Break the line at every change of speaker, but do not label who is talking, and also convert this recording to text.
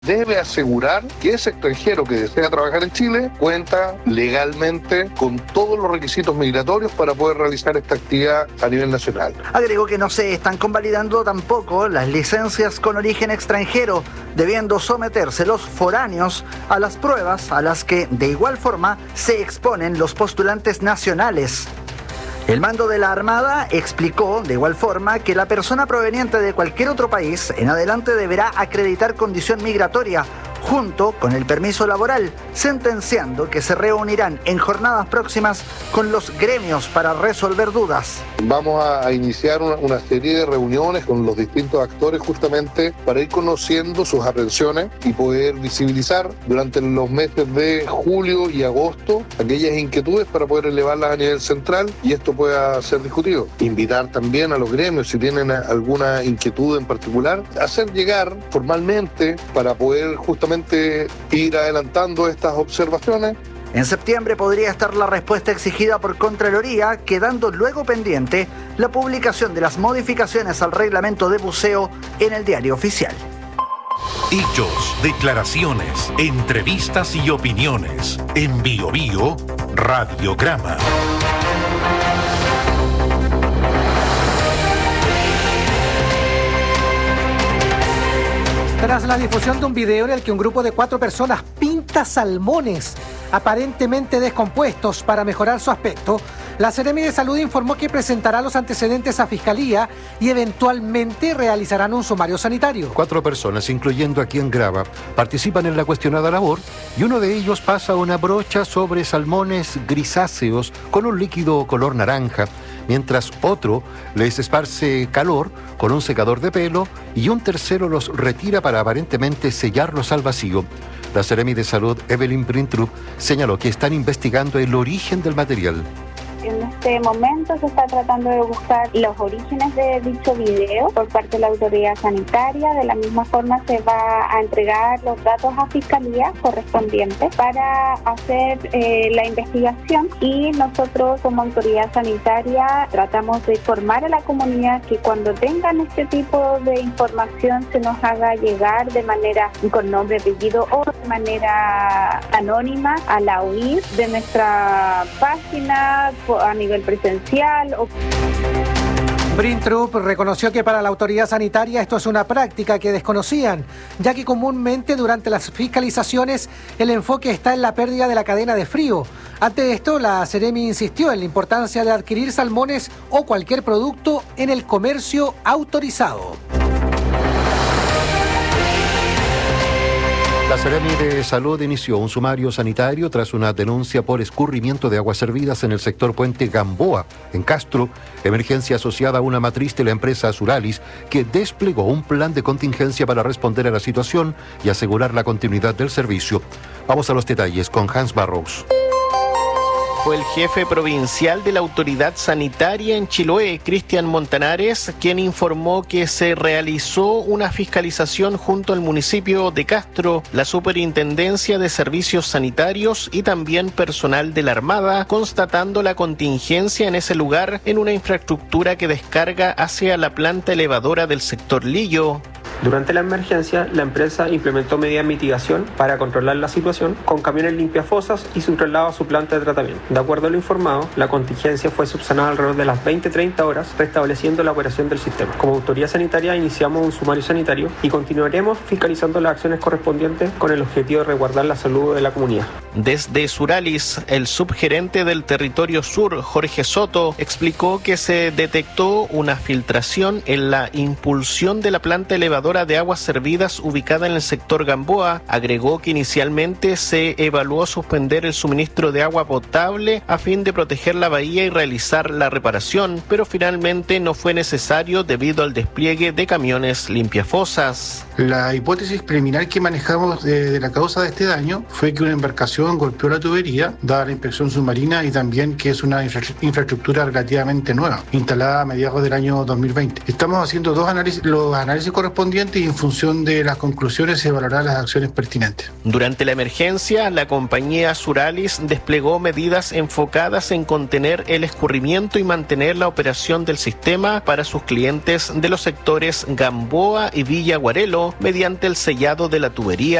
debe asegurar que ese extranjero que desea trabajar en Chile cuenta legalmente con todos los requisitos migratorios para poder realizar esta actividad a nivel nacional.
Agregó que no se están convalidando tampoco las licencias con origen extranjero, debiendo someterse los foráneos a las pruebas a las que de igual forma se exponen los postulantes nacionales. El mando de la Armada explicó de igual forma que la persona proveniente de cualquier otro país en adelante deberá acreditar condición migratoria junto con el permiso laboral, sentenciando que se reunirán en jornadas próximas con los gremios para resolver dudas.
Vamos a iniciar una serie de reuniones con los distintos actores justamente para ir conociendo sus aprensiones y poder visibilizar durante los meses de julio y agosto aquellas inquietudes para poder elevarlas a nivel central y esto pueda ser discutido. Invitar también a los gremios, si tienen alguna inquietud en particular, hacer llegar formalmente para poder justamente ir adelantando estas observaciones.
En septiembre podría estar la respuesta exigida por Contraloría, quedando luego pendiente la publicación de las modificaciones al reglamento de buceo en el Diario Oficial.
Hechos, declaraciones, entrevistas y opiniones. En Bio Bio, Radiograma.
Tras la difusión de un video en el que un grupo de 4 personas pinta salmones aparentemente descompuestos para mejorar su aspecto, la Seremi de Salud informó que presentará los antecedentes a Fiscalía y eventualmente realizarán un sumario sanitario.
4 personas, incluyendo a quien graba, participan en la cuestionada labor y uno de ellos pasa una brocha sobre salmones grisáceos con un líquido color naranja, mientras otro les esparce calor con un secador de pelo y un tercero los retira para aparentemente sellarlos al vacío. La Seremi de Salud, Evelyn Brintrup, señaló que están investigando el origen del material.
En este momento se está tratando de buscar los orígenes de dicho video por parte de la autoridad sanitaria. De la misma forma se va a entregar los datos a Fiscalía correspondientes para hacer la investigación y nosotros como autoridad sanitaria tratamos de informar a la comunidad que cuando tengan este tipo de información se nos haga llegar de manera con nombre, apellido o de manera anónima a la UIF de nuestra página a nivel presencial.
Brintrup reconoció que para la autoridad sanitaria esto es una práctica que desconocían, ya que comúnmente durante las fiscalizaciones el enfoque está en la pérdida de la cadena de frío. Ante esto, la Seremi insistió en la importancia de adquirir salmones o cualquier producto en el comercio autorizado.
La Seremi de Salud inició un sumario sanitario tras una denuncia por escurrimiento de aguas servidas en el sector Puente Gamboa, en Castro, emergencia asociada a una matriz de la empresa Suralis, que desplegó un plan de contingencia para responder a la situación y asegurar la continuidad del servicio. Vamos a los detalles con Hans Barrows.
Fue el jefe provincial de la autoridad sanitaria en Chiloé, Cristian Montanares, quien informó que se realizó una fiscalización junto al municipio de Castro, la Superintendencia de Servicios Sanitarios y también personal de la Armada, constatando la contingencia en ese lugar en una infraestructura que descarga hacia la planta elevadora del sector Lillo.
Durante la emergencia, la empresa implementó medidas de mitigación para controlar la situación con camiones limpiafosas y su traslado a su planta de tratamiento. De acuerdo a lo informado, la contingencia fue subsanada alrededor de las 20:30 horas, restableciendo la operación del sistema. Como autoridad sanitaria iniciamos un sumario sanitario y continuaremos fiscalizando las acciones correspondientes con el objetivo de resguardar la salud de la comunidad.
Desde Suralis, el subgerente del Territorio Sur, Jorge Soto, explicó que se detectó una filtración en la impulsión de la planta elevadora de aguas servidas ubicada en el sector Gamboa. Agregó que inicialmente se evaluó suspender el suministro de agua potable a fin de proteger la bahía y realizar la reparación, pero finalmente no fue necesario debido al despliegue de camiones limpiafosas.
La hipótesis preliminar que manejamos de la causa de este daño fue que una embarcación golpeó la tubería, dada la inspección submarina y también que es una infraestructura relativamente nueva, instalada a mediados del año 2020. Estamos haciendo los análisis correspondientes correspondiente y en función de las conclusiones se evaluarán las acciones pertinentes.
Durante la emergencia, la compañía Suralis desplegó medidas enfocadas en contener el escurrimiento y mantener la operación del sistema para sus clientes de los sectores Gamboa y Villa Guarelo mediante el sellado de la tubería